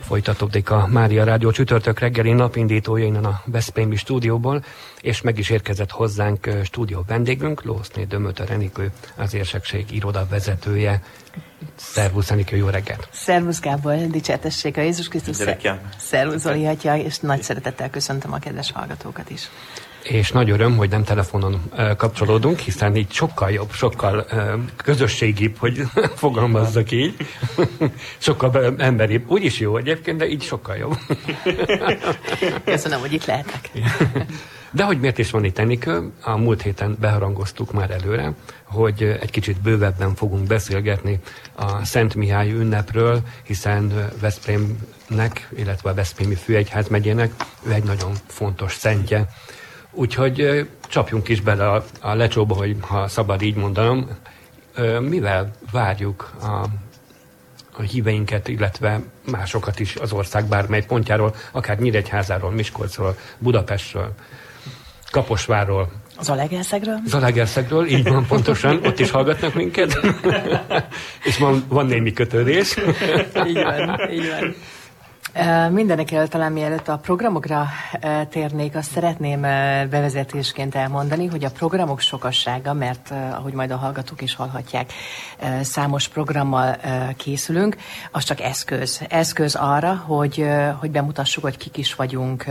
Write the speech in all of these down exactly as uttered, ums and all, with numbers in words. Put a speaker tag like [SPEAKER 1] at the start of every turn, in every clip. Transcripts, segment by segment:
[SPEAKER 1] Folytatódik a Mária Rádió csütörtök reggeli napindítója innen a veszprémi stúdióból, és meg is érkezett hozzánk stúdió vendégünk, Lószné Dömötör Enikő, az Érsekség iroda vezetője. Szervusz Enikő, jó reggelt!
[SPEAKER 2] Szervusz Gábor, dicsértessék a Jézus Krisztus. Szervusz Zoli atya, és nagy szeretettel köszöntöm a kedves hallgatókat is.
[SPEAKER 1] És nagy öröm, hogy nem telefonon uh, kapcsolódunk, hiszen így sokkal jobb, sokkal uh, közösségibb, hogy fogalmazzak így. Sokkal emberibb. Úgyis jó egyébként, de így sokkal jobb.
[SPEAKER 2] Köszönöm, hogy itt lehetek.
[SPEAKER 1] De hogy miért is van itt Enikő? A múlt héten beharangoztuk már előre, hogy egy kicsit bővebben fogunk beszélgetni a Szent Mihály ünnepről, hiszen Veszprémnek, illetve a Veszprémi Főegyházmegyének ő egy nagyon fontos szentje. Úgyhogy csapjunk is bele a, a lecsóba, hogy ha szabad így mondanom, mivel várjuk a, a híveinket, illetve másokat is az ország bármely pontjáról, akár Nyíregyházáról, Miskolcról, Budapestről, Kaposvárról.
[SPEAKER 2] Zalaegerszegről?
[SPEAKER 1] Zalaegerszegről, így van pontosan, ott is hallgatnak minket, és van, van némi kötődés.
[SPEAKER 2] Így van, így van. Mindenek előtt, talán mielőtt a programokra térnék, azt szeretném bevezetésként elmondani, hogy a programok sokassága, mert ahogy majd a hallgatók is hallhatják, számos programmal készülünk, az csak eszköz. Eszköz arra, hogy, hogy bemutassuk, hogy kik is vagyunk,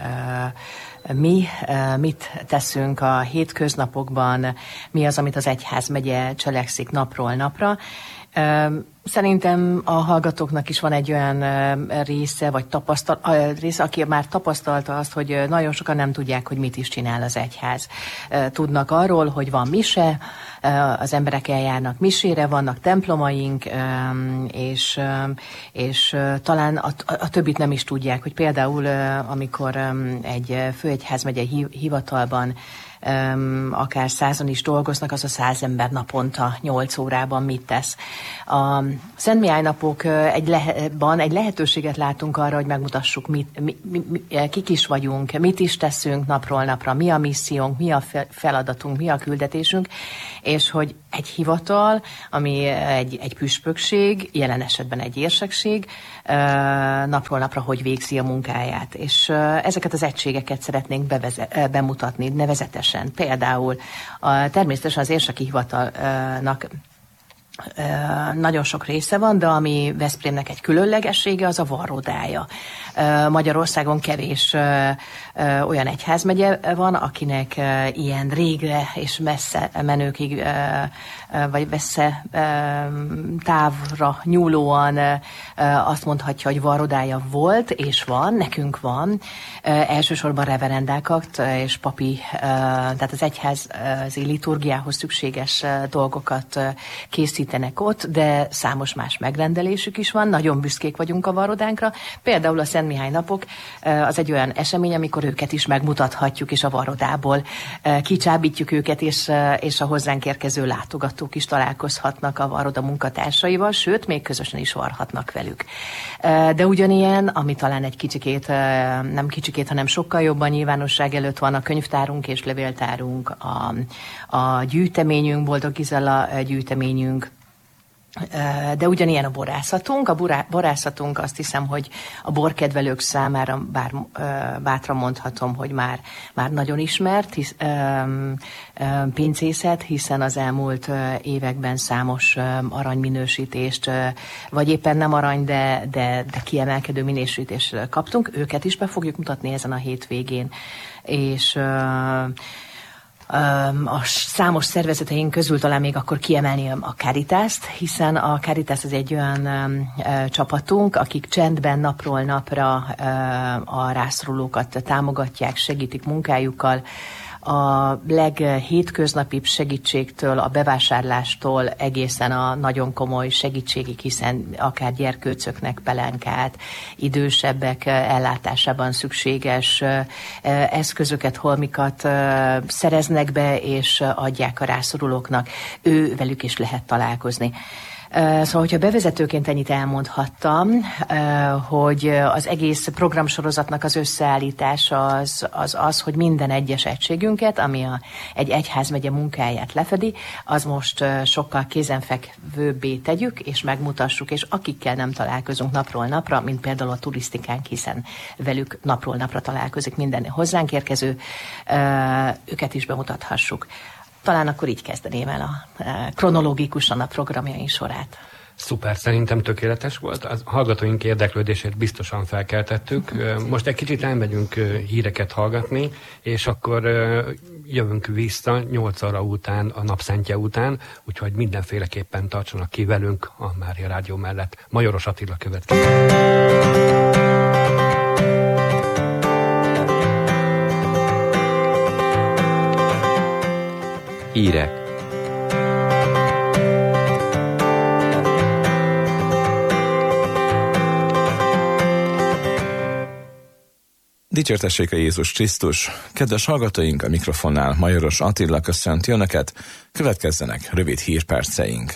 [SPEAKER 2] mi, mit teszünk a hétköznapokban, mi az, amit az egyházmegye cselekszik napról napra. Szerintem a hallgatóknak is van egy olyan része, vagy tapasztal, része, aki már tapasztalta azt, hogy nagyon sokan nem tudják, hogy mit is csinál az egyház. Tudnak arról, hogy van mise, az emberek eljárnak misére, vannak templomaink, és, és talán a, a többit nem is tudják, hogy például amikor egy főegyházmegye hivatalban Um, akár százan is dolgoznak, az a száz ember naponta nyolc órában mit tesz. A Szent Mihály napok egy, lehe- egy lehetőséget látunk arra, hogy megmutassuk, mit, mi, mi, mi, kik is vagyunk, mit is teszünk napról napra, mi a missziónk, mi a feladatunk, mi a küldetésünk, és hogy egy hivatal, ami egy, egy püspökség, jelen esetben egy érsekség, napról napra hogy végzi a munkáját. És ezeket az egységeket szeretnénk beveze- bemutatni nevezetesen. Például a, természetesen az érseki hivatalnak nagyon sok része van, de ami Veszprémnek egy különlegessége, az a varrodája. Magyarországon kevés olyan egyházmegye van, akinek ilyen régre és messze menőkig, vagy messze távra nyúlóan azt mondhatja, hogy varrodája volt, és van, nekünk van. Elsősorban reverendákat és papi, tehát az egyházi liturgiához szükséges dolgokat készítenek ott, de számos más megrendelésük is van, nagyon büszkék vagyunk a varrodánkra. Például a Szent Mihály napok az egy olyan esemény, amikor őket is megmutathatjuk, és a varrodából kicsábítjuk őket, és, és a hozzánk érkező látogatók is találkozhatnak a varroda munkatársaival, sőt, még közösen is varhatnak velük. De ugyanilyen, ami talán egy kicsikét, nem kicsikét, hanem sokkal jobban nyilvánosság előtt van, a könyvtárunk és levéltárunk, a, a gyűjteményünk, Boldog Gizella gyűjteményünk, de ugyanilyen a borászatunk. A borászatunk, azt hiszem, hogy a borkedvelők számára bár bátran mondhatom, hogy már, már nagyon ismert hisz, um, um, pincészet, hiszen az elmúlt években számos um, aranyminősítést, uh, vagy éppen nem arany, de, de, de kiemelkedő minősítést kaptunk. Őket is be fogjuk mutatni ezen a hétvégén. És uh, a számos szervezeteink közül talán még akkor kiemelni a Caritást, hiszen a Caritas az egy olyan um, uh, csapatunk, akik csendben napról napra uh, a rászorulókat támogatják, segítik munkájukkal. A leghétköznapibb segítségtől, a bevásárlástól egészen a nagyon komoly segítségig, hiszen akár gyerkőcöknek pelenkát, idősebbek ellátásában szükséges eszközöket, holmikat szereznek be, és adják a rászorulóknak. Ő velük is lehet találkozni. Szóval, hogyha bevezetőként ennyit elmondhattam, hogy az egész programsorozatnak az összeállítása az az, az hogy minden egyes egységünket, ami a, egy egyházmegye munkáját lefedi, az most sokkal kézenfekvőbbé tegyük, és megmutassuk, és akikkel nem találkozunk napról napra, mint például a turisztikánk, hiszen velük napról napra találkozik minden hozzánk érkező, őket is bemutathassuk. Talán akkor így kezdeném el a, a kronológikusan a programjaink sorát.
[SPEAKER 1] Szuper, szerintem tökéletes volt. A hallgatóink érdeklődését biztosan felkeltettük. Most egy kicsit elmegyünk híreket hallgatni, és akkor jövünk vissza nyolc óra után, a napszentje után, úgyhogy mindenféleképpen tartsanak ki velünk a Mária Rádió mellett. Majoros Attila következik.
[SPEAKER 3] Hírek. Dicsértessék a Jézus Krisztus! Kedves hallgatóink, a mikrofonnál Majoros Attila köszönti Önöket, következzenek rövid hírperceink.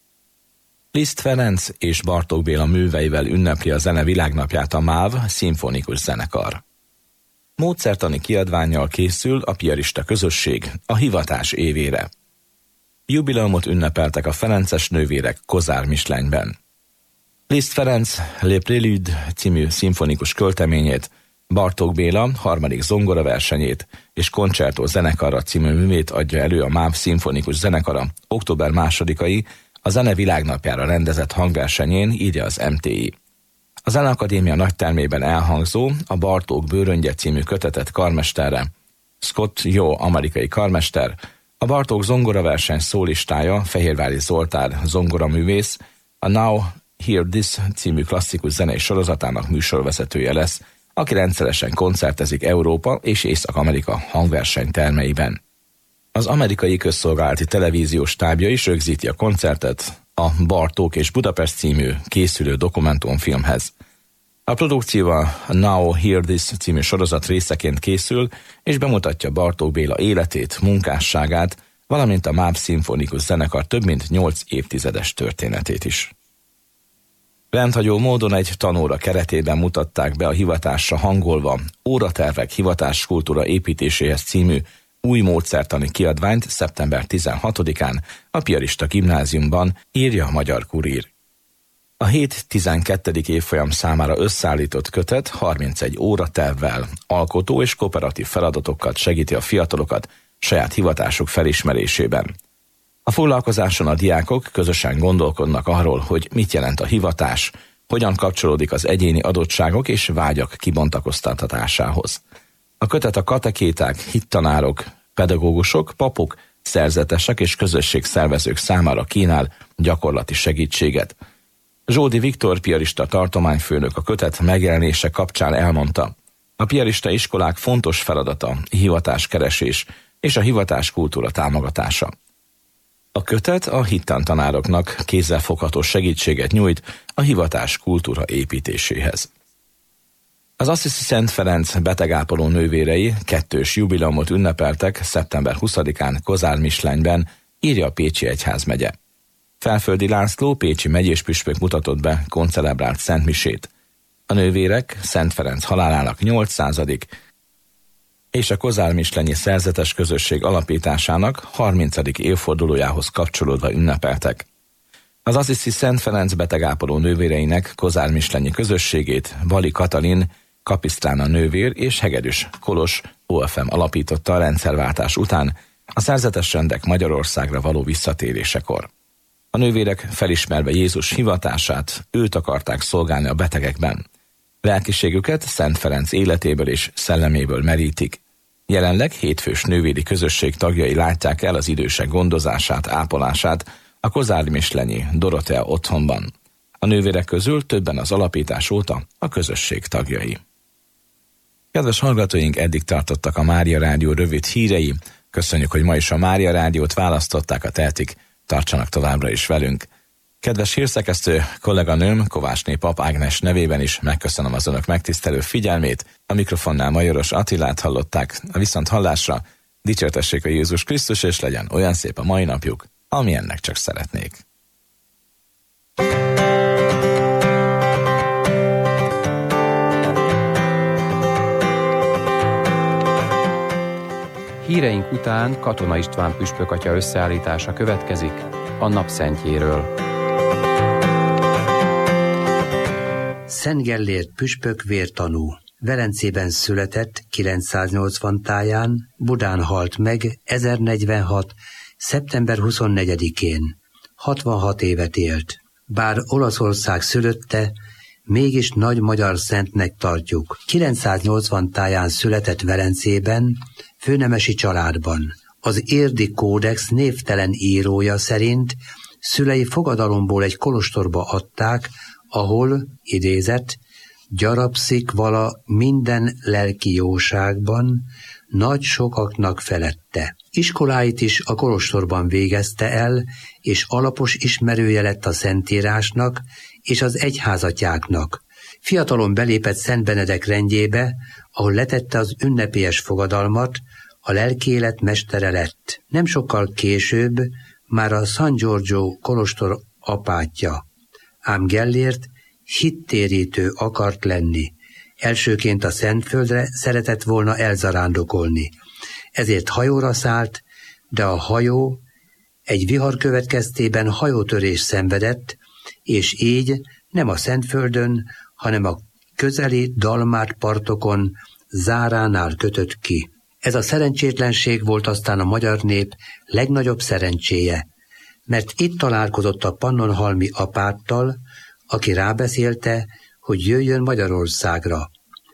[SPEAKER 3] Liszt Ferenc és Bartók Béla műveivel ünnepli a zene világnapját a MÁV szimfonikus zenekar. Módszertani kiadvánnyal készül a piarista közösség a hivatás évére. Jubileumot ünnepeltek a ferences nővérek Kozár Mislenyben. Liszt Ferenc Le Prélude című szimfonikus költeményét, Bartók Béla harmadik zongoraversenyét és Concerto zenekarra című művét adja elő a MÁV szimfonikus zenekara október másodikai a zene világnapjára rendezett hangversenyén, írja az em té i. A Zeneakadémia nagytermében elhangzó a Bartók Bőröngye című kötetet karmesterre, Scott Jó amerikai karmester, a Bartók zongoraverseny szólistája Fehérvári Zoltán zongoraművész, a Now Hear This című klasszikus zenei sorozatának műsorvezetője lesz, aki rendszeresen koncertezik Európa és Észak-Amerika hangversenytermeiben. Az amerikai közszolgálati televíziós stábja is rögzíti a koncertet a Bartók és Budapest című készülő dokumentumfilmhez. A produkció a Now Hear This című sorozat részeként készül, és bemutatja Bartók Béla életét, munkásságát, valamint a MÁV szimfonikus zenekar több mint nyolc évtizedes történetét is. Rendhagyó módon egy tanóra keretében mutatták be a hivatásra hangolva Óratervek hivatáskultúra építéséhez című új módszertani kiadványt szeptember tizenhatodikán a Piarista Gimnáziumban, írja a Magyar Kurír. A hét tizenkettedik évfolyam számára összeállított kötet harmincegy óratervvel, alkotó és kooperatív feladatokkal segíti a fiatalokat saját hivatásuk felismerésében. A foglalkozáson a diákok közösen gondolkodnak arról, hogy mit jelent a hivatás, hogyan kapcsolódik az egyéni adottságok és vágyak kibontakoztatásához. A kötet a katekéták, hittanárok, pedagógusok, papok, szerzetesek és közösségszervezők számára kínál gyakorlati segítséget. Zsódi Viktor piarista tartományfőnök a kötet megjelenése kapcsán elmondta, a piarista iskolák fontos feladata hivatáskeresés és a hivatáskultúra támogatása. A kötet a hittantanároknak kézzelfogható segítséget nyújt a hivatás kultúra építéséhez. Az Assisi Szent Ferenc betegápoló nővérei kettős jubileumot ünnepeltek szeptember huszadikán Kozár Mislenyben, írja a Pécsi Egyházmegye. Felföldi László pécsi megyéspüspök mutatott be koncelebrált szentmisét. A nővérek Szent Ferenc halálának nyolcszázadik és a Kozár Mislenyi szerzetes közösség alapításának harmincadik évfordulójához kapcsolódva ünnepeltek. Az Assisi Szent Ferenc betegápoló nővéreinek Kozár Mislenyi közösségét Bali Katalin, Kapisztrána nővér és Hegedűs Kolos o ef em alapította a rendszerváltás után a szerzetes rendek Magyarországra való visszatérésekor. A nővérek felismerve Jézus hivatását, őt akarták szolgálni a betegekben. Lelkiségüket Szent Ferenc életéből és szelleméből merítik. Jelenleg hétfős nővéri közösség tagjai látják el az idősek gondozását, ápolását a Kozár-Mislenyi Dorotea otthonban. A nővérek közül többen az alapítás óta a közösség tagjai. Kedves hallgatóink, eddig tartottak a Mária Rádió rövid hírei. Köszönjük, hogy ma is a Mária Rádiót választották, a tehetik, tartsanak továbbra is velünk. Kedves hírszerkesztő kolléganőm, Kovácsné Pap Ágnes nevében is megköszönöm az önök megtisztelő figyelmét. A mikrofonnál Majoros Attilát hallották, a viszont hallásra dicsértessék a Jézus Krisztus, és legyen olyan szép a mai napjuk, amilyennek csak szeretnék.
[SPEAKER 4] Híreink után Katona István püspökatya összeállítása következik a napszentjéről.
[SPEAKER 5] Szent Gellért püspök vértanú. Velencében született kilencszáznyolcvan táján, Budán halt meg ezernegyvenhat. szeptember huszonnegyedikén. hatvanhat évet élt. Bár Olaszország szülötte, mégis nagy magyar szentnek tartjuk. kilencszáznyolcvan táján született Velencében, főnemesi családban. Az Érdi Kódex névtelen írója szerint szülei fogadalomból egy kolostorba adták, ahol, idézet, gyarapszik vala minden lelki jóságban, nagy sokaknak felette. Iskoláit is a kolostorban végezte el, és alapos ismerője lett a szentírásnak és az egyházatjáknak. Fiatalon belépett Szent Benedek rendjébe, ahol letette az ünnepélyes fogadalmat, a lelkiélet mestere lett. Nem sokkal később már a San Giorgio kolostor apátja. Ám Gellért hittérítő akart lenni. Elsőként a Szentföldre szeretett volna elzarándokolni. Ezért hajóra szállt, de a hajó egy vihar következtében hajótörés szenvedett, és így nem a Szentföldön, hanem a közeli Dalmát partokon Záránál kötött ki. Ez a szerencsétlenség volt aztán a magyar nép legnagyobb szerencséje, mert itt találkozott a pannonhalmi apáttal, aki rábeszélte, hogy jöjjön Magyarországra.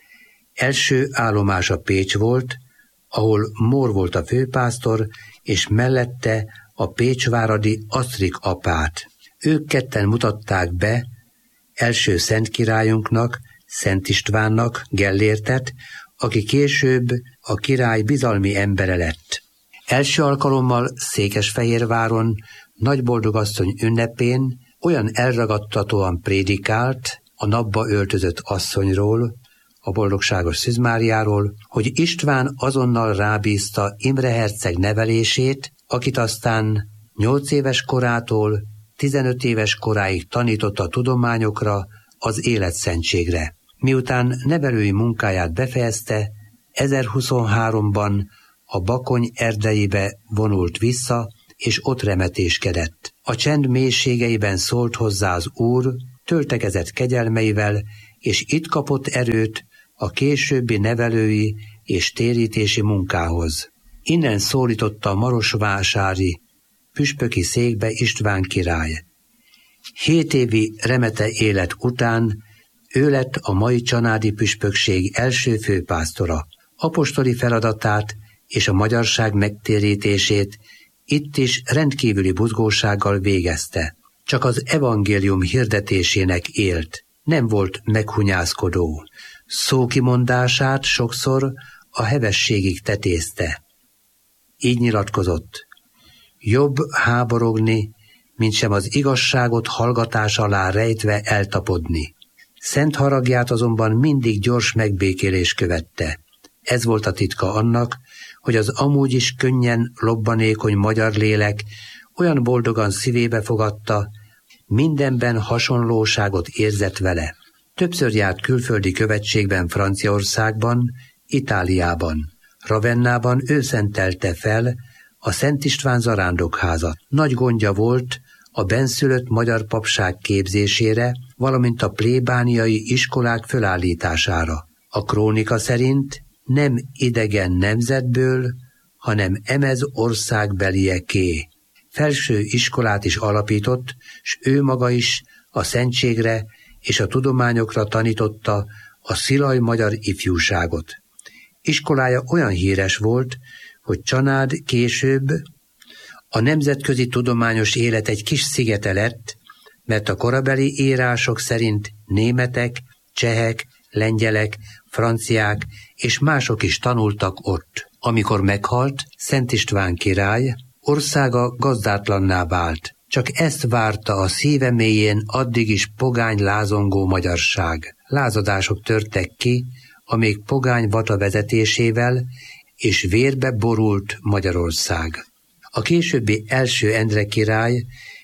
[SPEAKER 5] Első állomása Pécs volt, ahol Mór volt a főpásztor, és mellette a pécsváradi Asztrik apát. Ők ketten mutatták be első szent királyunknak, Szent Istvánnak Gellértet, aki később a király bizalmi embere lett. Első alkalommal Székesfehérváron Nagyboldogasszony ünnepén olyan elragadtatóan prédikált a napba öltözött asszonyról, a boldogságos Szűz Máriáról, hogy István azonnal rábízta Imre herceg nevelését, akit aztán nyolc éves korától tizenöt éves koráig tanította a tudományokra, az életszentségre. Miután nevelői munkáját befejezte, ezerhuszonháromban a Bakony erdeibe vonult vissza, és ott remetéskedett. A csend mélységeiben szólt hozzá az Úr, töltekezett kegyelmeivel, és itt kapott erőt a későbbi nevelői és térítési munkához. Innen szólította a marosvásári püspöki székbe István király. Hét évi remete élet után ő lett a mai csanádi püspökség első főpásztora. Apostoli feladatát és a magyarság megtérítését itt is rendkívüli buzgósággal végezte. Csak az evangélium hirdetésének élt, nem volt meghunyászkodó. Szókimondását sokszor a hevességig tetézte. Így nyilatkozott: jobb háborogni, mint sem az igazságot hallgatás alá rejtve eltapodni. Szent haragját azonban mindig gyors megbékélés követte. Ez volt a titka annak, hogy az amúgy is könnyen lobbanékony magyar lélek olyan boldogan szívébe fogadta, mindenben hasonlóságot érzett vele. Többször járt külföldi követségben Franciaországban, Itáliában. Ravennában ő szentelte fel a Szent István zarándokházat. Nagy gondja volt a bennszülött magyar papság képzésére, valamint a plébániai iskolák fölállítására. A krónika szerint nem idegen nemzetből, hanem emez országbelieké. Felső iskolát is alapított, s ő maga is a szentségre és a tudományokra tanította a szilaj magyar ifjúságot. Iskolája olyan híres volt, hogy Csanád később a nemzetközi tudományos élet egy kis szigete lett, mert a korabeli írások szerint németek, csehek, lengyelek, franciák és mások is tanultak ott. Amikor meghalt, Szent István király, országa gazdátlanná vált. Csak ezt várta a szíve mélyén addig is pogány lázongó magyarság. Lázadások törtek ki, amíg pogány vata vezetésével, és vérbe borult Magyarország. A későbbi első Endre király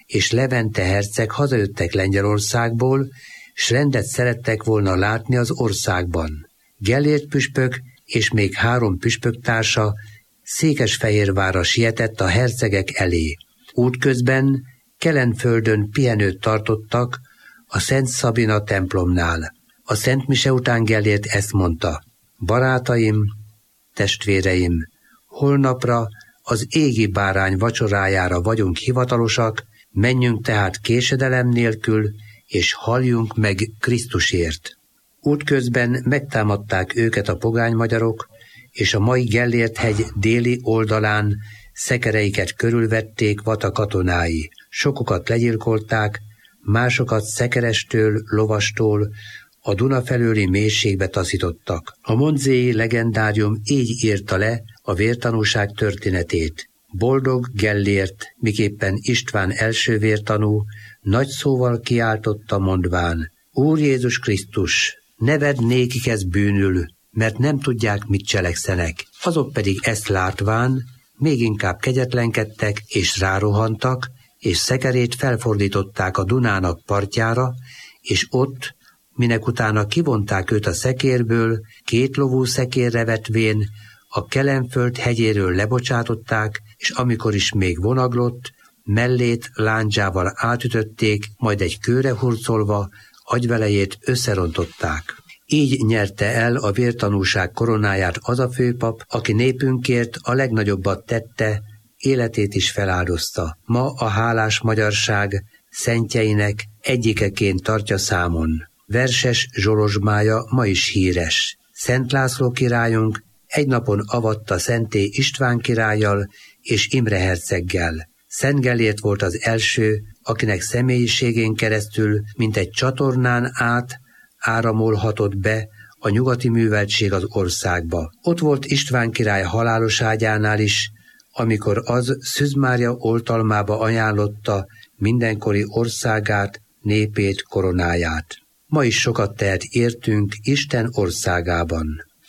[SPEAKER 5] és Levente herceg hazajöttek Lengyelországból, s rendet szerettek volna látni az országban. Gellért püspök és még három püspöktársa Székesfehérvárra sietett a hercegek elé. Útközben Kelenföldön pihenőt tartottak a Szent Szabina templomnál. A Szent Mise után Gellért ezt mondta: barátaim, testvéreim, holnapra az égi bárány vacsorájára vagyunk hivatalosak, menjünk tehát késedelem nélkül, és halljunk meg Krisztusért. Útközben megtámadták őket a pogány magyarok, és a mai Gellért-hegy déli oldalán szekereiket körülvették vata katonái. Sokukat legyilkolták, másokat szekerestől, lovastól a Duna felőli mélységbe taszítottak. A mondzéi legendárium így írta le a vértanúság történetét. Boldog Gellért, miképpen István első vértanú, nagy szóval kiáltotta mondván: Úr Jézus Krisztus, ne vedd nékik ez bűnül, mert nem tudják, mit cselekszenek. Azok pedig ezt látván még inkább kegyetlenkedtek, és rárohantak, és szekerét felfordították a Dunának partjára, és ott, minek utána kivonták őt a szekérből, két lovú szekérre vetvén, a Kelenföld hegyéről lebocsátották, és amikor is még vonaglott, mellét lándzsával átütötték, majd egy kőre hurcolva agyvelejét összerontották. Így nyerte el a vértanúság koronáját az a főpap, aki népünkért a legnagyobbat tette, életét is feláldozta. Ma a hálás magyarság szentjeinek egyikeként tartja számon. Verses zsolozsmája ma is híres. Szent László királyunk egy napon avatta Szenté István királlyal és Imre herceggel. Szent Gellért volt az első, akinek személyiségén keresztül, mint egy csatornán át áramolhatott be a nyugati műveltség az országba. Ott volt István király halálos ágyánál is, amikor az Szűz Mária oltalmába ajánlotta mindenkori országát, népét, koronáját. Ma is sokat tehet értünk Isten országában.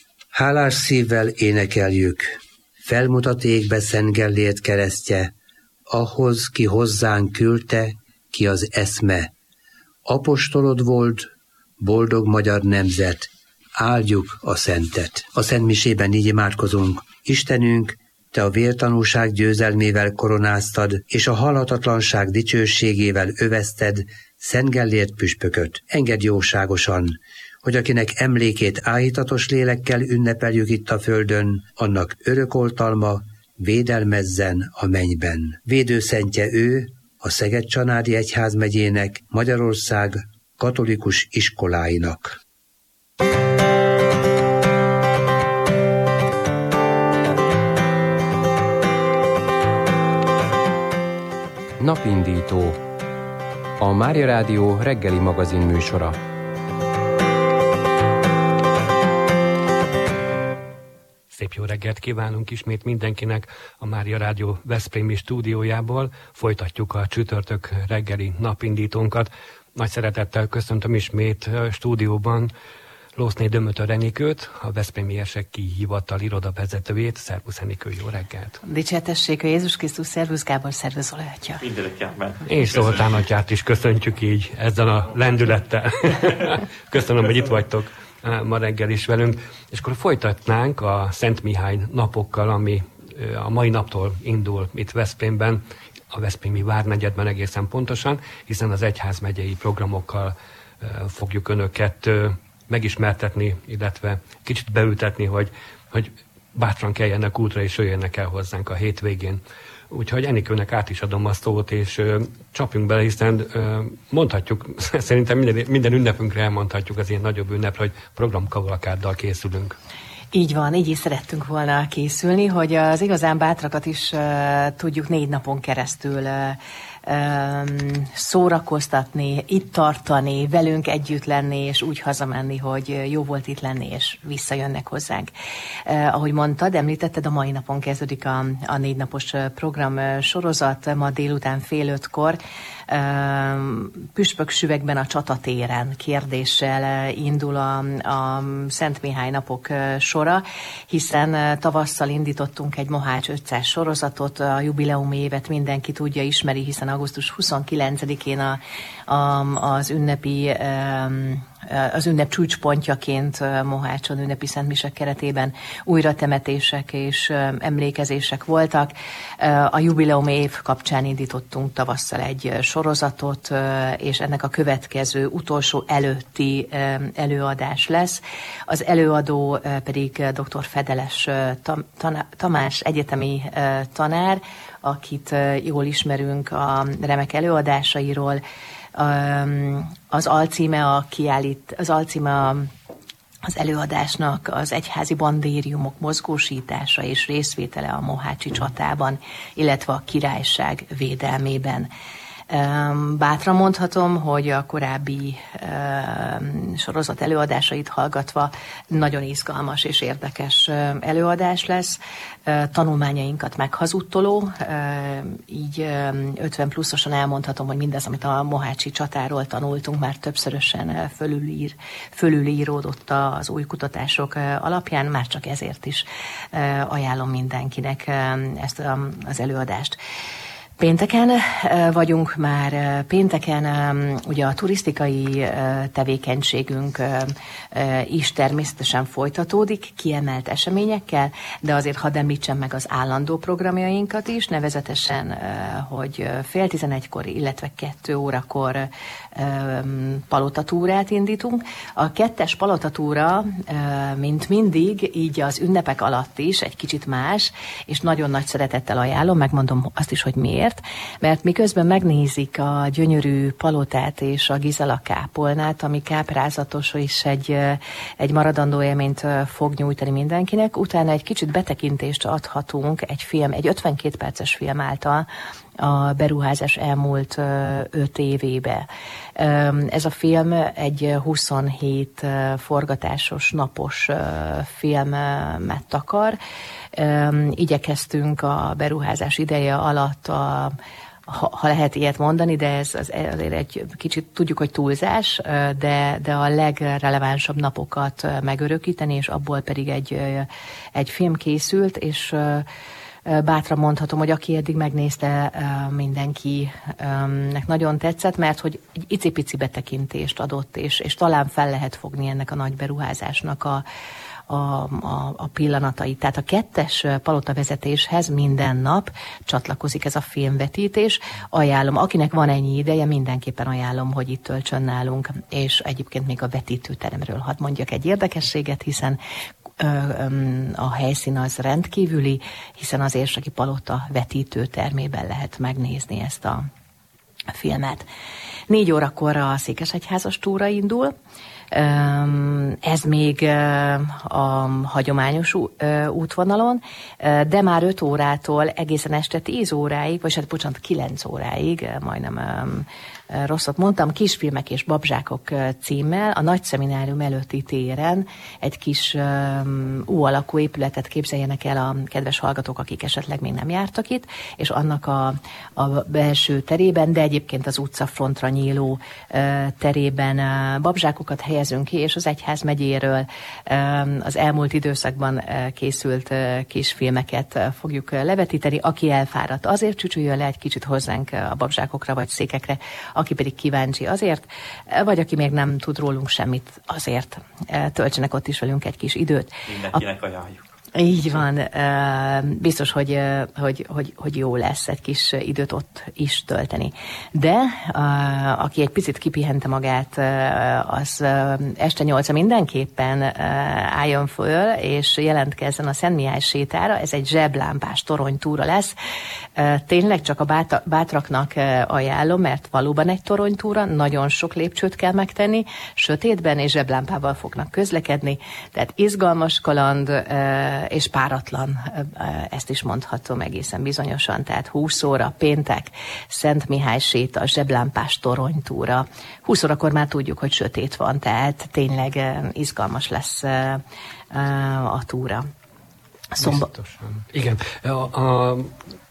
[SPEAKER 5] Hálás szívvel énekeljük: felmutat égbe Szent Gellért keresztje, ahhoz, ki hozzánk küldte, ki az eszme. Apostolod volt, boldog magyar nemzet, áldjuk a szentet. A Szent Misében így imádkozunk: Istenünk, te a vértanúság győzelmével koronáztad, és a halhatatlanság dicsőségével övezted Szent Gellért püspököt. Engedd jóságosan, hogy akinek emlékét áhítatos lélekkel ünnepeljük itt a földön, annak örök oltalma védelmezzen a mennyben. Védőszentje ő, a Szeged-Csanádi Egyházmegyének, Magyarország katolikus iskoláinak.
[SPEAKER 4] Napindító. A Mária Rádió reggeli magazin műsora.
[SPEAKER 1] Szép jó reggelt kívánunk ismét mindenkinek a Mária Rádió veszprémi stúdiójából. Folytatjuk a csütörtök reggeli napindítónkat. Nagy szeretettel köszöntöm ismét stúdióban Lószné Dömötör Enikőt, a Veszprémi Érseki Hivatal irodavezetőjét. Szervusz Enikő, jó reggelt!
[SPEAKER 2] Dicsértessék a Jézus Krisztus, szervusz Gábor, szervusz Zolá atya.
[SPEAKER 6] Mindenek jármán.
[SPEAKER 1] És Zoltán atyát is köszöntjük így ezzel a lendülettel. Köszönöm, hogy itt vagytok ma reggel is velünk. És akkor folytatnánk a Szent Mihály napokkal, ami a mai naptól indul itt Veszprémben, a veszprémi várnegyedben egészen pontosan, hiszen az egyházmegyei programokkal fogjuk önöket megismertetni, illetve kicsit beültetni, hogy, hogy bátran keljenek útra, és jöjjenek el hozzánk a hétvégén. Úgyhogy Enikőnek át is adom a szót, és ö, csapjunk bele, hiszen ö, mondhatjuk, szerintem minden, minden ünnepünkre elmondhatjuk az ilyen nagyobb ünnepre, hogy programkavalkáddal készülünk.
[SPEAKER 2] Így van, így is szerettünk volna készülni, hogy az igazán bátrakat is uh, tudjuk négy napon keresztül uh, um, szórakoztatni, itt tartani, velünk együtt lenni, és úgy hazamenni, hogy jó volt itt lenni, és visszajönnek hozzánk. Uh, ahogy mondtad, említetted, a mai napon kezdődik a, a négy napos program sorozat, ma délután fél ötkor, püspöksüvegben a csatatéren kérdéssel indul a, a Szent Mihály napok sora, hiszen tavasszal indítottunk egy Mohács ötszáz sorozatot, a jubileumi évet mindenki tudja, ismeri, hiszen augusztus huszonkilencedikén a, a, az ünnepi az ünnep csúcspontjaként Mohácson ünnepi szentmisek keretében újra temetések és emlékezések voltak. A jubileum év kapcsán indítottunk tavasszal egy sorozatot, és ennek a következő utolsó előtti előadás lesz. Az előadó pedig dr. Fedeles Tamás egyetemi tanár, akit jól ismerünk a remek előadásairól. Az alcíme a kiállít, az alcíme az előadásnak az egyházi bandériumok mozgósítása és részvétele a mohácsi csatában, illetve a királyság védelmében. Bátran mondhatom, hogy a korábbi sorozat előadásait hallgatva nagyon izgalmas és érdekes előadás lesz. Tanulmányainkat meghazudtoló, így ötven pluszosan elmondhatom, hogy mindez, amit a mohácsi csatáról tanultunk, már többszörösen fölülír, fölülíródott az új kutatások alapján, már csak ezért is ajánlom mindenkinek ezt az előadást. Pénteken vagyunk már, pénteken ugye a turisztikai tevékenységünk is természetesen folytatódik, kiemelt eseményekkel, de azért hadd említsem meg az állandó programjainkat is, nevezetesen, hogy fél tizenegykor, illetve kettő órakor palotatúrát indítunk. A kettes palotatúra, mint mindig, így az ünnepek alatt is egy kicsit más, és nagyon nagy szeretettel ajánlom, megmondom azt is, hogy miért. Mert miközben megnézik a gyönyörű palotát és a Gizela kápolnát, ami káprázatos és egy, egy maradandó élményt fog nyújtani mindenkinek, utána egy kicsit betekintést adhatunk egy film, egy ötvenkét perces film által a beruházás elmúlt öt évébe. Ez a film egy huszonhét forgatásos, napos filmet takar. Igyekeztünk a beruházás ideje alatt a Ha, ha lehet ilyet mondani, de ez az, azért egy kicsit tudjuk, hogy túlzás, de, de a legrelevánsabb napokat megörökíteni, és abból pedig egy, egy film készült, és bátran mondhatom, hogy aki eddig megnézte, mindenkinek nagyon tetszett, mert hogy egy icipici betekintést adott, és, és talán fel lehet fogni ennek a nagy beruházásnak a A, a, a pillanatait. Tehát a kettes palotavezetéshez minden nap csatlakozik ez a filmvetítés. Ajánlom, akinek van ennyi ideje, mindenképpen ajánlom, hogy itt töltsön nálunk, és egyébként még a vetítőteremről hadd mondjak egy érdekességet, hiszen ö, ö, a helyszín az rendkívüli, hiszen az Érseki Palota vetítőtermében lehet megnézni ezt a filmet. Négy órakor a Székesegyházas túra indul. Ez még a hagyományos útvonalon, de már öt órától egészen este tíz óráig, vagy hát bocsánat, kilenc óráig, majdnem rosszat mondtam, Kisfilmek és babzsákok címmel a Nagy Szeminárium előtti téren egy kis U alakú épületet képzeljenek el a kedves hallgatók, akik esetleg még nem jártak itt, és annak a, a belső terében, de egyébként az utcafrontra nyíló terében babzsákokat helyezünk ki, és az egyházmegyéről az elmúlt időszakban készült kisfilmeket fogjuk levetíteni. Aki elfáradt, azért csücsüljön le egy kicsit hozzánk a babzsákokra vagy székekre, aki pedig kíváncsi azért, vagy aki még nem tud rólunk semmit, azért töltsenek ott is velünk egy kis időt.
[SPEAKER 6] Mindenkinek ajánljuk.
[SPEAKER 2] Így van, biztos, hogy, hogy, hogy, hogy jó lesz egy kis időt ott is tölteni. De aki egy picit kipihente magát, az este nyolcra mindenképpen álljon föl, és jelentkezzen a Szent Mihály sétára. Ez egy zseblámpás toronytúra lesz. Tényleg csak a bátraknak ajánlom, mert valóban egy toronytúra, nagyon sok lépcsőt kell megtenni, sötétben és zseblámpával fognak közlekedni, tehát izgalmas kaland, és páratlan, ezt is mondhatom egészen bizonyosan, tehát húsz óra, péntek, Szent Mihály séta, zseblámpás toronytúra. húsz órakor már tudjuk, hogy sötét van, tehát tényleg izgalmas lesz a túra.
[SPEAKER 1] Szomba... Igen. A, a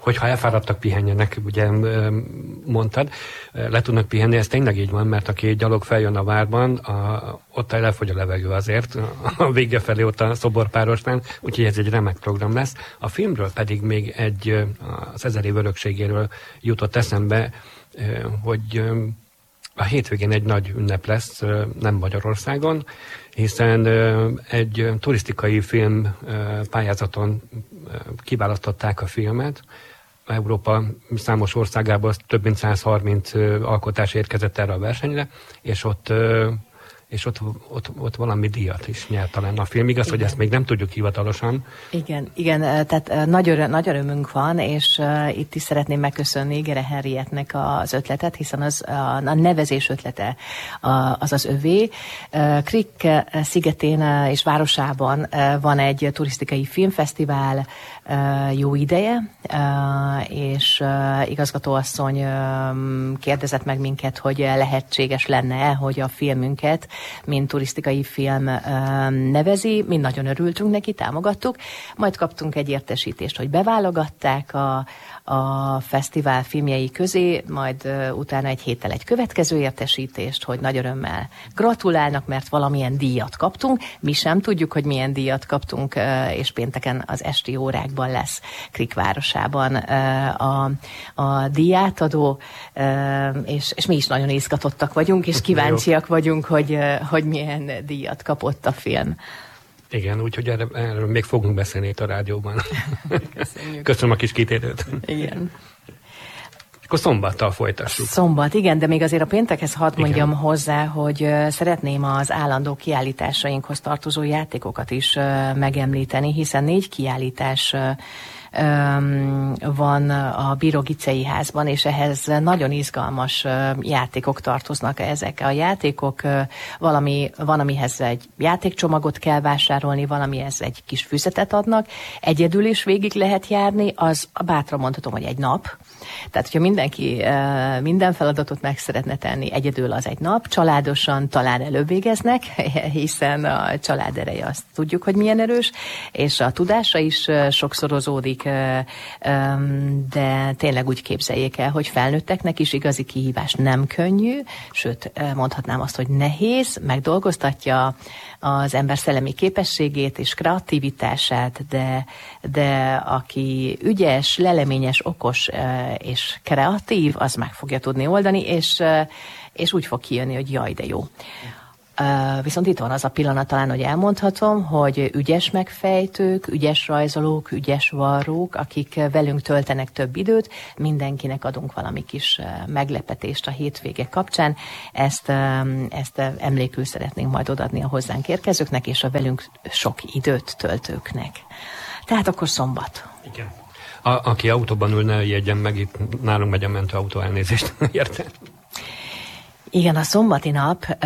[SPEAKER 1] hogyha elfáradtak, pihenjenek, ugye mondtad, le tudnak pihenni, ez tényleg így van, mert aki gyalog feljön a várban, a, ott lefogy a levegő azért, a vége felé ott a szoborpárosnál, úgyhogy ez egy remek program lesz. A filmről pedig még egy, az ezer év örökségéről jutott eszembe, hogy a hétvégén egy nagy ünnep lesz, nem Magyarországon, hiszen egy turisztikai film pályázaton kiválasztották a filmet. Európa számos országából több mint száz harminc alkotás érkezett erre a versenyre, és ott és ott, ott, ott valami díjat is nyert talán a film. Igaz, igen, hogy ezt még nem tudjuk hivatalosan.
[SPEAKER 2] Igen, igen, tehát nagy, öröm, nagy örömünk van, és uh, itt is szeretném megköszönni Gere Henrietnek az ötletet, hiszen az, a, a nevezés ötlete a, az az övé. Uh, Krik szigetén uh, és városában uh, van egy turisztikai filmfesztivál, uh, jó ideje, uh, és uh, igazgatóasszony uh, kérdezett meg minket, hogy lehetséges lenne, hogy a filmünket mint turisztikai film nevezi, mi nagyon örültünk neki, támogattuk, majd kaptunk egy értesítést, hogy beválogatták a, a fesztivál filmjei közé, majd utána egy héttel egy következő értesítést, hogy nagy örömmel gratulálnak, mert valamilyen díjat kaptunk, mi sem tudjuk, hogy milyen díjat kaptunk, és pénteken az esti órákban lesz Krik városában a, a díjátadó, és, és mi is nagyon izgatottak vagyunk, és kíváncsiak vagyunk, hogy hogy milyen díjat kapott a film.
[SPEAKER 1] Igen, úgyhogy erről, erről még fogunk beszélni itt a rádióban. Köszönjük. Köszönöm a kis kitérőt.
[SPEAKER 2] Igen.
[SPEAKER 1] Akkor szombattal folytassuk.
[SPEAKER 2] Szombat, igen, de még azért a péntekhez hadd mondjam igen. hozzá, hogy szeretném az állandó kiállításainkhoz tartozó játékokat is megemlíteni, hiszen négy kiállítás van a Bíró-Gicei házban, és ehhez nagyon izgalmas játékok tartoznak ezek. A játékok valami, van, amihez egy játékcsomagot kell vásárolni, valamihez egy kis füzetet adnak, egyedül is végig lehet járni, az bátran mondhatom, hogy egy nap. Tehát, hogyha mindenki minden feladatot meg szeretne tenni, egyedül az egy nap, családosan talán előbb végeznek, hiszen a család ereje azt tudjuk, hogy milyen erős, és a tudása is sokszorozódik, de tényleg úgy képzeljék el, hogy felnőtteknek is igazi kihívás nem könnyű, sőt, mondhatnám azt, hogy nehéz, megdolgoztatja az ember szellemi képességét és kreativitását, de, de aki ügyes, leleményes, okos és kreatív, az meg fogja tudni oldani, és, és úgy fog kijönni, hogy jaj, de jó. Uh, viszont itt van az a pillanat talán, hogy elmondhatom, hogy ügyes megfejtők, ügyes rajzolók, ügyes varrók, akik velünk töltenek több időt, mindenkinek adunk valami kis uh, meglepetést a hétvége kapcsán. Ezt, uh, ezt emlékül szeretnénk majd odaadni a hozzánk érkezőknek, és a velünk sok időt töltőknek. Tehát akkor szombat. Igen.
[SPEAKER 1] A, aki autóban ül, ne jegyen meg, itt nálunk megy a mentőautó, elnézést, érte?
[SPEAKER 2] Igen, a szombati nap, uh,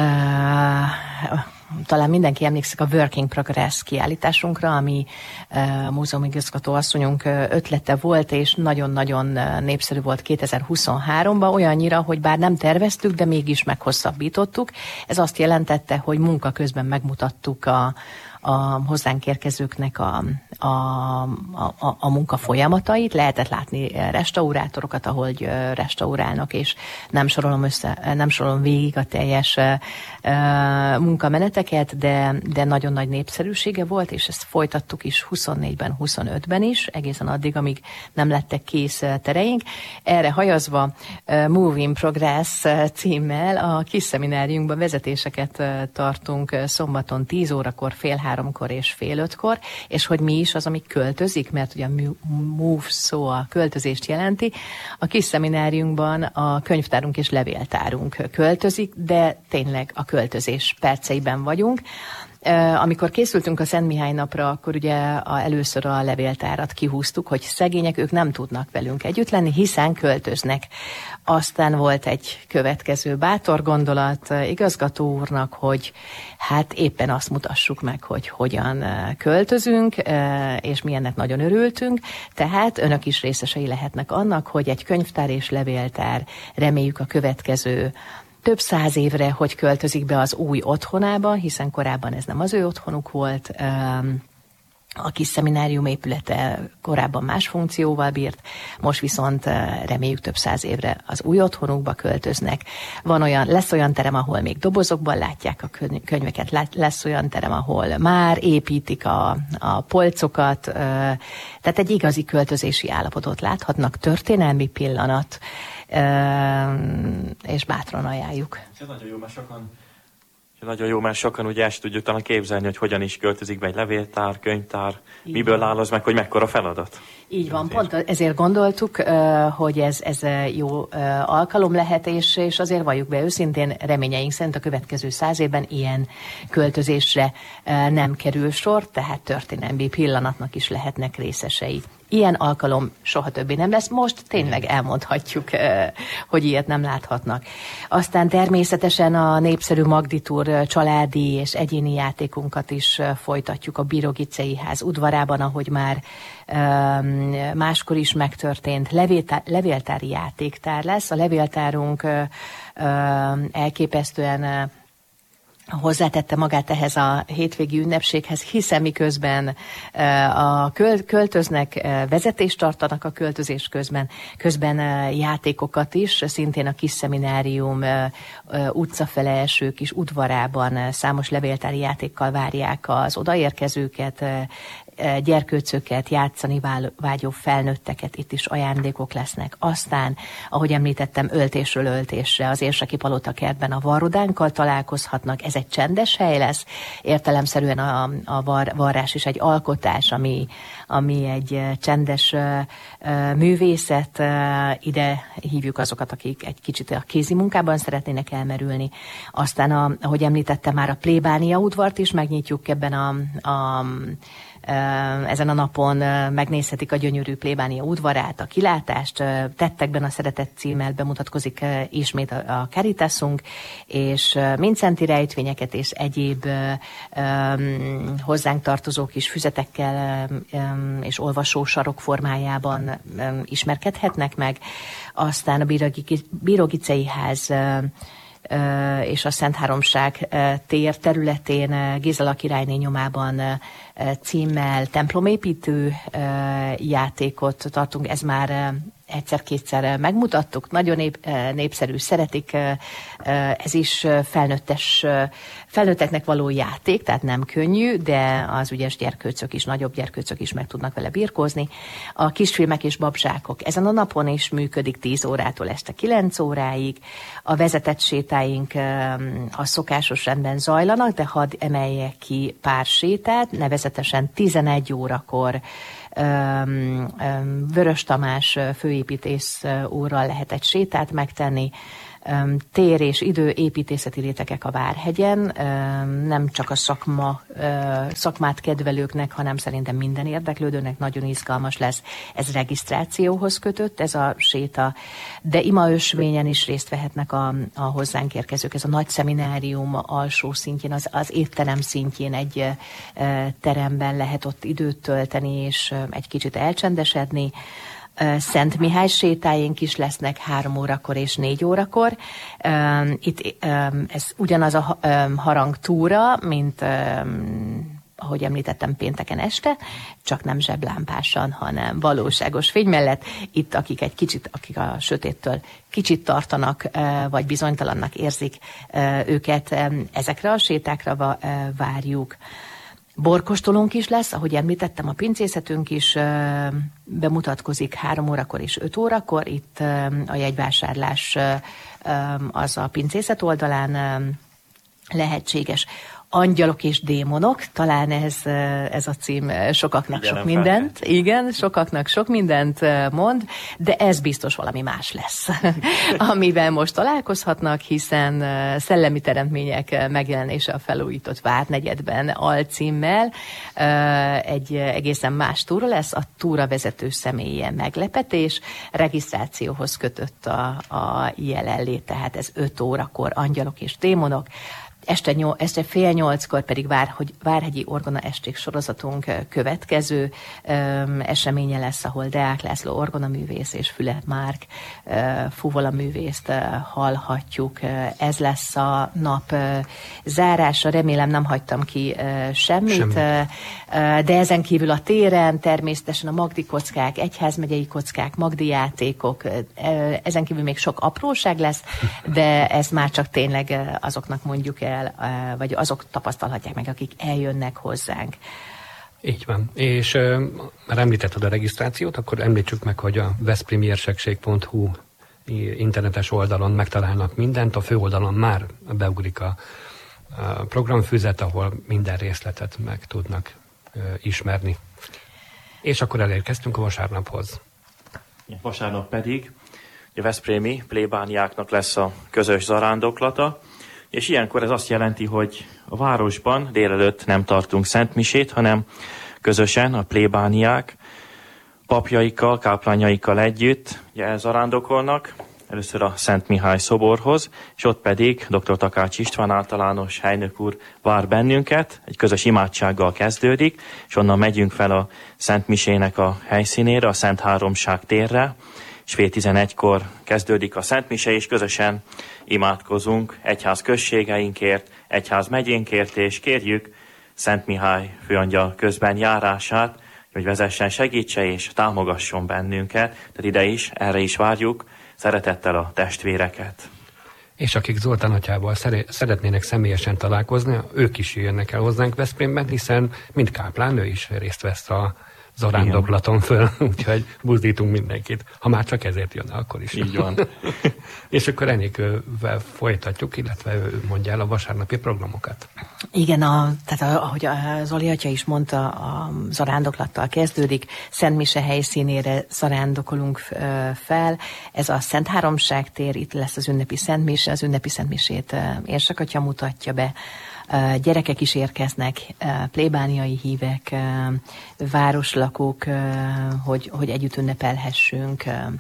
[SPEAKER 2] talán mindenki emlékszik a Working Progress kiállításunkra, ami uh, a múzeumigazgató asszonyunk ötlete volt, és nagyon-nagyon népszerű volt kétezer-huszonháromban, olyannyira, hogy bár nem terveztük, de mégis meghosszabbítottuk. Ez azt jelentette, hogy munka közben megmutattuk a a hozzánk érkezőknek a, a, a, a munka folyamatait. Lehetett látni restaurátorokat, ahogy restaurálnak, és nem sorolom, össze, nem sorolom végig a teljes uh, munkameneteket, de, de nagyon nagy népszerűsége volt, és ezt folytattuk is huszonnégyben, huszonötben is, egészen addig, amíg nem lettek kész tereink. Erre hajazva uh, Move in Progress címmel a kis szemináriumban vezetéseket uh, tartunk szombaton tíz órakor, fél háromkor és fél ötkor, és hogy mi is az, ami költözik, mert ugye a move szó a költözést jelenti. A kis szemináriumban a könyvtárunk és levéltárunk költözik, de tényleg a költözés perceiben vagyunk. Amikor készültünk a Szent Mihály napra, akkor ugye a, először a levéltárat kihúztuk, hogy szegények, ők nem tudnak velünk együtt lenni, hiszen költöznek. Aztán volt egy következő bátor gondolat igazgató úrnak, hogy hát éppen azt mutassuk meg, hogy hogyan költözünk, és mi ennek nagyon örültünk. Tehát önök is részesei lehetnek annak, hogy egy könyvtár és levéltár, reméljük a következő több száz évre, hogy költözik be az új otthonába, hiszen korábban ez nem az ő otthonuk volt, A kis szeminárium épülete korábban más funkcióval bírt, most viszont reméljük több száz évre az új otthonukba költöznek. Van olyan, lesz olyan terem, ahol még dobozokban látják a könyveket, lesz olyan terem, ahol már építik a, a polcokat, tehát egy igazi költözési állapotot láthatnak, történelmi pillanat, és bátran ajánljuk.
[SPEAKER 6] Ez nagyon jó, mert sokan Nagyon jó, mert sokan ugye ezt tudjuk talán képzelni, hogy hogyan is költözik be egy levéltár, könyvtár, így miből áll az meg, hogy mekkora feladat.
[SPEAKER 2] Így van, pont ezért gondoltuk, hogy ez, ez jó alkalom lehet, és, és azért valljuk be őszintén, reményeink szerint a következő száz évben ilyen költözésre nem kerül sor, tehát történelmi pillanatnak is lehetnek részesei. Ilyen alkalom soha többé nem lesz. Most tényleg elmondhatjuk, hogy ilyet nem láthatnak. Aztán természetesen a népszerű Magdi-túr családi és egyéni játékunkat is folytatjuk a Birogicei ház udvarában, ahogy már máskor is megtörtént. Levéltár, levéltári játéktár lesz. A levéltárunk elképesztően hozzátette magát ehhez a hétvégi ünnepséghez, hiszen miközben a költöznek, vezetést tartanak a költözés közben, közben játékokat is, szintén a kis szeminárium utcafele első kis udvarában számos levéltári játékkal várják az odaérkezőket, gyerkőcöket, játszani vágyó felnőtteket, itt is ajándékok lesznek. Aztán, ahogy említettem, öltésről öltésre az Érseki Palota kertben a varrodánkkal találkozhatnak. Ez egy csendes hely lesz, értelemszerűen a, a var, varrás is egy alkotás, ami, ami egy csendes uh, művészet. Uh, ide hívjuk azokat, akik egy kicsit a kézi munkában szeretnének elmerülni. Aztán, a, ahogy említettem, már a plébánia udvart is megnyitjuk ebben a, a ezen a napon megnézhetik a gyönyörű plébánia udvarát, a kilátást. Tettekben a Szeretet címmel bemutatkozik ismét a Caritasunk, és mindszenti rejtvényeket és egyéb hozzánk tartozó kis füzetekkel és olvasósarok formájában ismerkedhetnek meg. Aztán a Birogicei ház és a Szent Háromság tér területén Gézala királyné nyomában címmel templomépítő játékot tartunk. Ez már egyszer-kétszer megmutattuk, nagyon nép, népszerű, szeretik. Ez is felnőttes, felnőtteknek való játék, tehát nem könnyű, de az ügyes gyerkőcök is, nagyobb gyerkőcök is meg tudnak vele birkózni. A kisfilmek és babzsákok ezen a napon is működik tíz órától este kilenc óráig. A vezetett sétáink a szokásos rendben zajlanak, de hadd emeljek ki pár sétát, nevezetesen tizenegy órakor Vörös Tamás főépítész úrral lehet egy sétát megtenni, tér és idő építészeti rétegek a Várhegyen, nem csak a szakma, szakmát kedvelőknek, hanem szerintem minden érdeklődőnek nagyon izgalmas lesz. Ez regisztrációhoz kötött, ez a séta, de imaösvényen is részt vehetnek a, a hozzánk érkezők. Ez a nagy szeminárium alsó szintjén, az, az étterem szintjén egy teremben lehet ott időt tölteni, és egy kicsit elcsendesedni. Szent Mihály sétáink is lesznek három órakor és négy órakor. Itt ez ugyanaz a harangtúra, mint ahogy említettem, pénteken este, csak nem zseblámpásan, hanem valóságos fény mellett. Itt, akik egy kicsit, akik a sötéttől kicsit tartanak, vagy bizonytalannak érzik őket, ezekre a sétákra várjuk. Borkostolónk is lesz, ahogy említettem, a pincészetünk is bemutatkozik három órakor és öt órakor. Itt a jegyvásárlás az a pincészet oldalán lehetséges. Angyalok és démonok, talán ez, ez a cím sokaknak igen, sok mindent, fel. igen, sokaknak sok mindent mond, de ez biztos valami más lesz, amivel most találkozhatnak, hiszen szellemi teremtmények megjelenése a felújított Várnegyedben alcímmel egy egészen más túra lesz, a túravezető személye meglepetés, regisztrációhoz kötött a, a jelenlét, tehát ez öt órakor angyalok és démonok. Este, nyol, este fél nyolckor pedig Vár, hogy Várhegyi Orgona Esték sorozatunk következő um, eseménye lesz, ahol Deák László orgonaművész és Füle Márk uh, fuvola művészt uh, hallhatjuk. Uh, ez lesz a nap uh, zárása, remélem nem hagytam ki uh, semmit, Semmi. uh, uh, de ezen kívül a téren természetesen a Magdi kockák, egyházmegyei kockák, Magdi játékok, uh, uh, ezen kívül még sok apróság lesz, de ez már csak tényleg uh, azoknak mondjuk el, uh, vagy azok tapasztalhatják meg, akik eljönnek hozzánk.
[SPEAKER 1] Így van. És uh, már említetted a regisztrációt, akkor említsük meg, hogy a veszprémi érsekség pont hu internetes oldalon megtalálnak mindent, a főoldalon már beugrik a, a programfüzet, ahol minden részletet meg tudnak uh, ismerni. És akkor elérkeztünk a vasárnaphoz.
[SPEAKER 6] Vasárnap pedig a veszprémi plébániáknak lesz a közös zarándoklata, és ilyenkor ez azt jelenti, hogy a városban délelőtt nem tartunk szentmisét, hanem közösen a plébániák papjaikkal, káplányaikkal együtt ugye elzarándokolnak, először a Szent Mihály szoborhoz, és ott pedig dr. Takács István általános helynök úr vár bennünket, egy közös imádsággal kezdődik, és onnan megyünk fel a Szent Misének a helyszínére, a Szent Háromság térre, és fél tizenegykor kezdődik a Szent Mise, és közösen imádkozunk egyház községeinkért, egyház megyénkért, és kérjük Szent Mihály főangyal közben járását, hogy vezessen, segítse és támogasson bennünket. Tehát ide is, erre is várjuk szeretettel a testvéreket.
[SPEAKER 1] És akik Zoltán atyával szeretnének személyesen találkozni, ők is jönnek el hozzánk Veszprémben, hiszen mind káplán ő is részt vesz a zarándoklaton föl, úgyhogy buzdítunk mindenkit. Ha már csak ezért jön, akkor is.
[SPEAKER 6] Így van.
[SPEAKER 1] És akkor Enikővel folytatjuk, illetve ő mondja el a vasárnapi programokat.
[SPEAKER 2] Igen, a, tehát ahogy a Zoli atya is mondta, a zarándoklattal kezdődik, Szent Mise helyszínére zarándokolunk fel. Ez a Szent Háromság tér, itt lesz az ünnepi Szent Mise, az ünnepi Szent Misét Érsek atya mutatja be. Gyerekek is érkeznek, plébániai hívek, városlakók, hogy, hogy együtt ünnepelhessünk.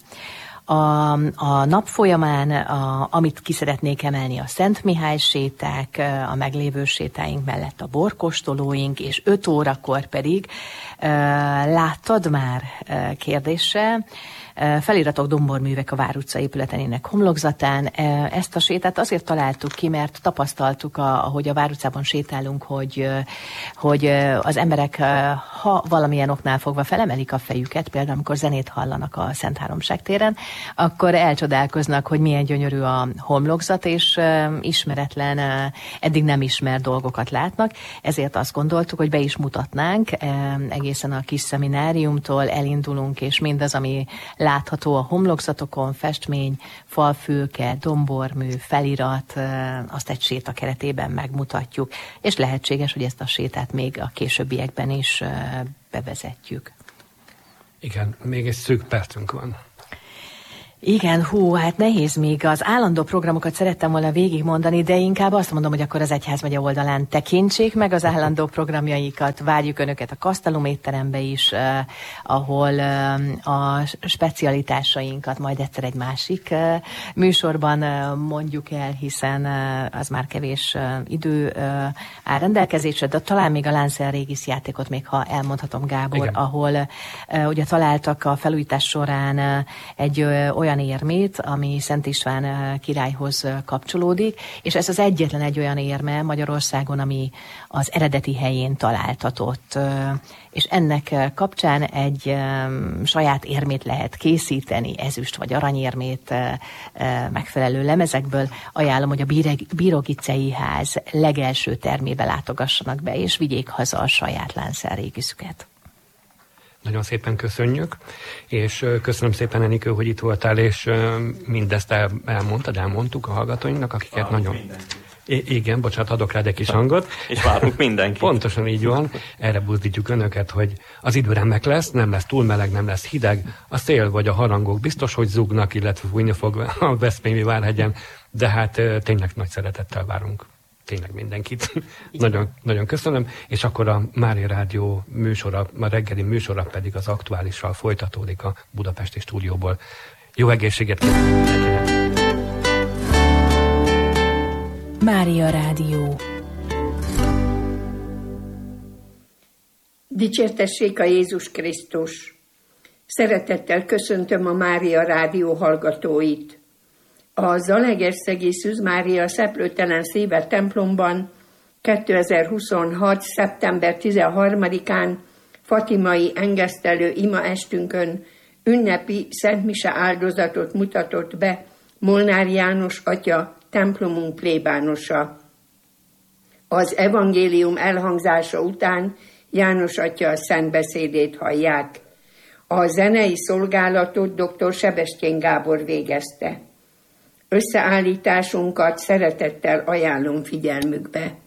[SPEAKER 2] A, a nap folyamán, a, amit ki szeretnék emelni, a Szent Mihály séták, a meglévő sétáink mellett a borkostolóink, és öt órakor pedig láttad már kérdéssel, feliratok domborművek a Vár utca épületének homlokzatán. Ezt a sétát azért találtuk ki, mert tapasztaltuk, ahogy a Vár utcában sétálunk, hogy, hogy az emberek, ha valamilyen oknál fogva felemelik a fejüket, például amikor zenét hallanak a Szent Háromság téren, akkor elcsodálkoznak, hogy milyen gyönyörű a homlokzat, és ismeretlen, eddig nem ismert dolgokat látnak. Ezért azt gondoltuk, hogy be is mutatnánk, egészen a kis szemináriumtól elindulunk, és mindaz, ami látható a homlokzatokon, festmény, falfülke, dombormű, felirat, azt egy séta keretében megmutatjuk, és lehetséges, hogy ezt a sétát még a későbbiekben is bevezetjük.
[SPEAKER 1] Igen, még egy szűk percünk van.
[SPEAKER 2] Igen, hú, hát nehéz még. Az állandó programokat szerettem volna végigmondani, de inkább azt mondom, hogy akkor az Egyházmegye oldalán tekintsék meg az állandó programjaikat. Várjuk Önöket a Kasztalum étterembe is, eh, ahol eh, a specialitásainkat majd egyszer egy másik eh, műsorban eh, mondjuk el, hiszen eh, az már kevés eh, idő eh, áll rendelkezésre, de talán még a Láncel Régis játékot még, ha elmondhatom, Gábor, igen, ahol eh, ugye találtak a felújítás során eh, egy eh, olyan érmét, ami Szent István királyhoz kapcsolódik, és ez az egyetlen egy olyan érme Magyarországon, ami az eredeti helyén találtatott. És ennek kapcsán egy saját érmét lehet készíteni, ezüst vagy aranyérmét megfelelő lemezekből. Ajánlom, hogy a Bírogicei ház legelső termébe látogassanak be, és vigyék haza a saját Láncel Régiszüket.
[SPEAKER 1] Nagyon szépen köszönjük, és köszönöm szépen, Enikő, hogy itt voltál, és mindezt el, elmondtad, elmondtuk a hallgatóinknak, akiket várunk nagyon... I- igen, bocsánat, adok rá egy kis hangot.
[SPEAKER 6] És várunk mindenkit.
[SPEAKER 1] Pontosan így van. Erre buzdítjuk Önöket, hogy az idő remek lesz, nem lesz túl meleg, nem lesz hideg, a szél vagy a harangok biztos, hogy zúgnak, illetve fújni fog a Veszprémi Várhegyen, de hát tényleg nagy szeretettel várunk. Tényleg mindenkit. nagyon, nagyon köszönöm, és akkor a Mária Rádió műsora, a reggeli műsora pedig az Aktuálissal folytatódik a budapesti stúdióból. Jó egészséget kívánok!
[SPEAKER 7] Mária Rádió. Dicsértessék a Jézus Krisztus! Szeretettel köszöntöm a Mária Rádió hallgatóit. A Zalaegerszegi Szűz Mária Szeplőtelen Szíve templomban kétezer-huszonhat. szeptember tizenharmadikán fatimai engesztelő imaestünkön ünnepi szentmise áldozatot mutatott be Molnár János atya, templomunk plébánosa. Az evangélium elhangzása után János atya szentbeszédét hallják. A zenei szolgálatot dr. Sebestyén Gábor végezte. Összeállításunkat szeretettel ajánlom figyelmükbe.